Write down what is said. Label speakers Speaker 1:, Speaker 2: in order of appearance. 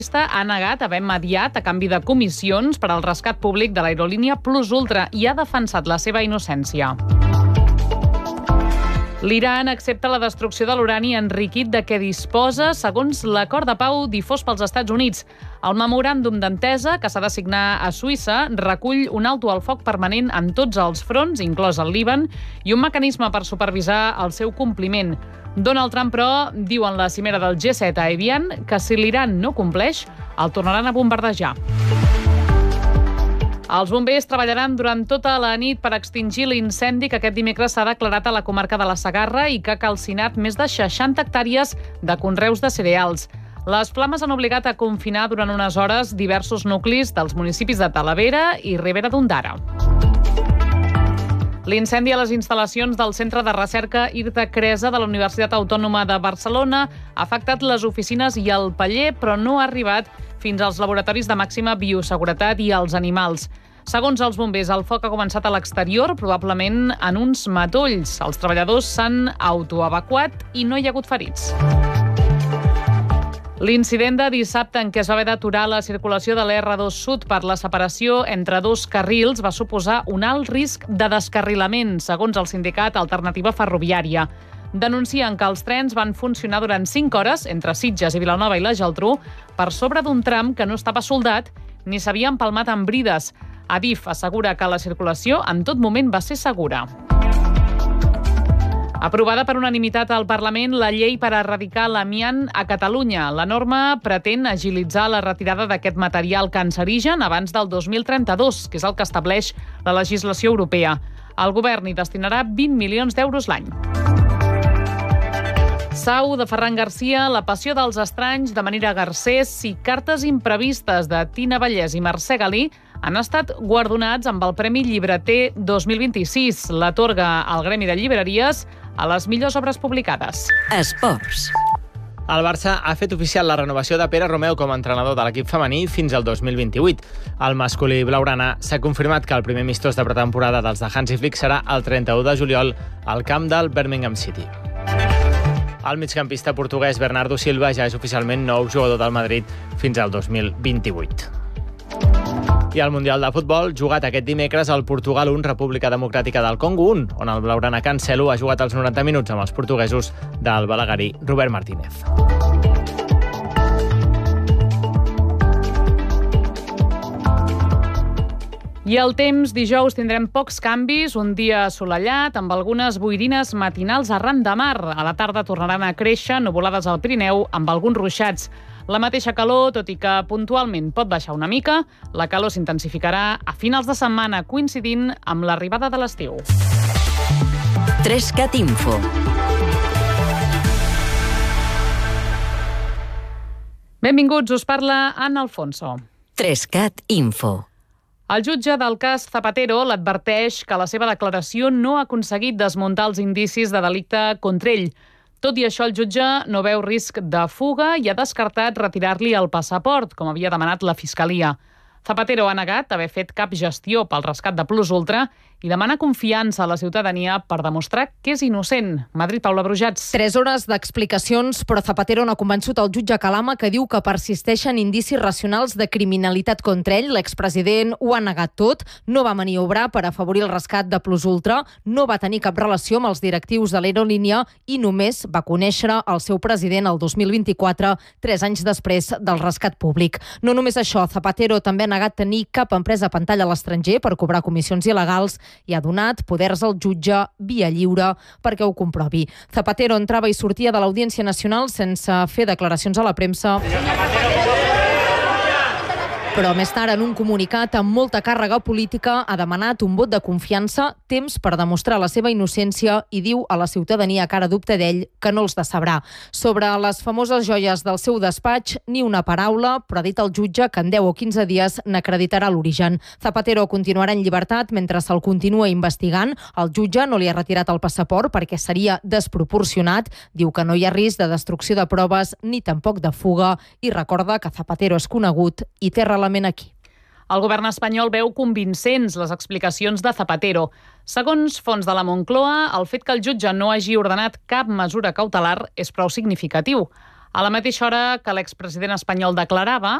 Speaker 1: ha negat haver mediat a canvi de comissions per al rescat públic de l'aerolínia Plus Ultra i ha defensat la seva innocència. L'Iran accepta la destrucció de l'urani enriquit de què disposa segons l'acord de pau difós pels Estats Units. El memoràndum d'entesa, que s'ha de signar a Suïssa, recull un alto al foc permanent en tots els fronts, inclòs el Líban, i un mecanisme per supervisar el seu compliment. Donald Trump, però, diu en la cimera del G7 a Evian que si l'Iran no compleix, el tornaran a bombardejar. Els bombers treballaran durant tota la nit per extingir l'incendi que aquest dimecres s'ha declarat a la comarca de la Segarra i que ha calcinat més de 60 hectàrees de conreus de cereals. Les flames han obligat a confinar durant unes hores diversos nuclis dels municipis de Talavera i Ribera d'Ondara. L'incendi a les instal·lacions del Centre de Recerca Irta Cresa de la Universitat Autònoma de Barcelona ha afectat les oficines i el paller, però no ha arribat fins als laboratoris de màxima bioseguretat i als animals. Segons els bombers, el foc ha començat a l'exterior, probablement en uns matolls. Els treballadors s'han autoevacuat i no hi ha hagut ferits. L'incident de dissabte en què es va haver d'aturar la circulació de l'R2 Sud per la separació entre dos carrils va suposar un alt risc de descarrilament, segons el sindicat Alternativa Ferroviària. Denuncien que els trens van funcionar durant 5 hores entre Sitges i Vilanova i la Geltrú per sobre d'un tram que no estava soldat ni s'havia empalmat amb brides. Adif assegura que la circulació en tot moment va ser segura. Aprovada per unanimitat al Parlament la llei per erradicar l'amiant a Catalunya. La norma pretén agilitzar la retirada d'aquest material cancerigen abans del 2032, que és el que estableix la legislació europea. El govern hi destinarà 20 milions d'euros l'any. Sau, de Ferran Garcia, La passió dels estranys, de Manira Garcés i Cartes imprevistes, de Tina Vallès i Mercè Galí, han estat guardonats amb el Premi Llibreter 2026. L'atorga el Gremi de Llibreries a les millors obres publicades.
Speaker 2: Esports.
Speaker 3: El Barça ha fet oficial la renovació de Pere Romeu com a entrenador de l'equip femení fins al 2028. El masculí blaugrana s'ha confirmat que el primer amistós de pretemporada dels de Hansi Flick serà el 31 de juliol al camp del Birmingham City. El migcampista portuguès Bernardo Silva ja és oficialment nou jugador del Madrid fins al 2028. I al Mundial de Futbol, jugat aquest dimecres al Portugal 1, República Democràtica del Congo 1, on el blaugrana Cancelo ha jugat els 90 minuts amb els portuguesos del balaguerí Robert Martínez.
Speaker 1: I el temps, dijous tindrem pocs canvis, un dia assolellat, amb algunes boirines matinals arran de mar. A la tarda tornaran a créixer nuvolades al Pirineu amb alguns ruixats. La mateixa calor, tot i que puntualment pot baixar una mica, la calor s'intensificarà a finals de setmana, coincidint amb l'arribada de l'estiu.
Speaker 2: 3CAT Info.
Speaker 1: Benvinguts, us parla Anna Alfonso.
Speaker 2: 3CAT Info.
Speaker 1: El jutge del cas Zapatero l'adverteix que la seva declaració no ha aconseguit desmuntar els indicis de delicte contra ell. Tot i això, el jutge no veu risc de fuga i ha descartat retirar-li el passaport, com havia demanat la Fiscalia. Zapatero ha negat haver fet cap gestió pel rescat de Plus Ultra i demana confiança a la ciutadania per demostrar que és innocent. Madrid, Paula Brujats.
Speaker 4: 3 hores d'explicacions, però Zapatero no ha convençut el jutge Calama, que diu que persisteixen indicis racionals de criminalitat contra ell. L'expresident ho ha negat tot, no va maniobrar per afavorir el rescat de Plus Ultra, no va tenir cap relació amb els directius de l'aerolínia i només va conèixer el seu president el 2024, 3 anys després del rescat públic. No només això, Zapatero també ha negat tenir cap empresa a pantalla a l'estranger per cobrar comissions il·legals i ha donat poders al jutge via lliure perquè ho comprovi. Zapatero entrava i sortia de l'Audiència Nacional sense fer declaracions a la premsa. Però més tard, en un comunicat amb molta càrrega política, ha demanat un vot de confiança, temps per demostrar la seva innocència i diu a la ciutadania que ara dubta d'ell que no els decebrà. Sobre les famoses joies del seu despatx, ni una paraula, però ha dit el jutge que en 10 o 15 dies n'acreditarà l'origen. Zapatero continuarà en llibertat mentre se'l continua investigant. El jutge no li ha retirat el passaport perquè seria desproporcionat. Diu que no hi ha risc de destrucció de proves ni tampoc de fuga i recorda que Zapatero és conegut i té aquí.
Speaker 1: El govern espanyol veu convincents les explicacions de Zapatero. Segons fonts de la Moncloa, el fet que el jutge no hagi ordenat cap mesura cautelar és prou significatiu. A la mateixa hora que l'expresident espanyol declarava,